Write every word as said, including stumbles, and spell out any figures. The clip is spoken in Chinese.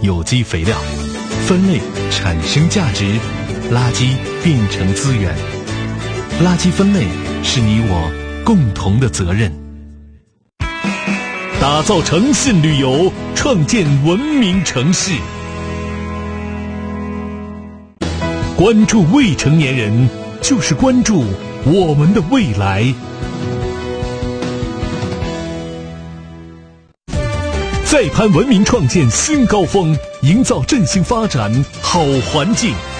有机肥料，分类产生价值，垃圾变成资源。垃圾分类是你我共同的责任。打造诚信旅游，创建文明城市。关注未成年人，就是关注我们的未来。再攀文明创建新高峰，营造振兴发展好环境。